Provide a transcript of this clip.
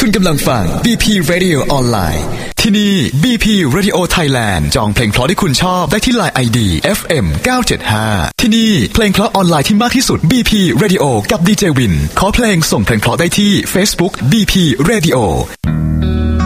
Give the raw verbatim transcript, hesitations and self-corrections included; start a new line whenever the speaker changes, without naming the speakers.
คุณกำลังฟัง บี พี Radio ออนไลน์ที่นี่ บี พี Radio Thailand จองเพลงเพราะที่คุณชอบได้ที่ ไลน์ ไอ ดี เอฟ เอ็ม เก้าเจ็ดห้า ที่นี่เพลงเพราะออนไลน์ที่มากที่สุด บี พี Radio กับ ดี เจ วินขอเพลงส่งเพลงเพราะได้ที่ Facebook บี พี Radio